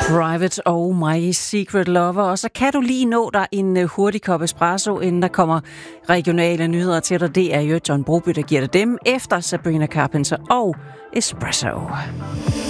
Private og My Secret Lover. Og så kan du lige nå dig en hurtig kop espresso, inden der kommer regionale nyheder til dig. Det er jo John Broby, der giver dig dem efter Sabrina Carpenter og Espresso.